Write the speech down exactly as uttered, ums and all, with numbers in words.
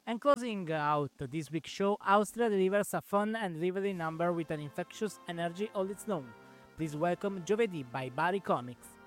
And closing out this week's show, Austria delivers a fun and lively number with an infectious energy all its own. Please welcome Giovedì by Bari Comics.